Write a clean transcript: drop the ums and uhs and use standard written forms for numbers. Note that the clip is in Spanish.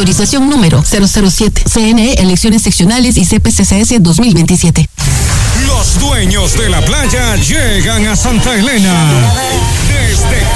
Autorización número 007. CNE, elecciones seccionales y CPCCS 2027. Los dueños de la playa llegan a Santa Elena. Desde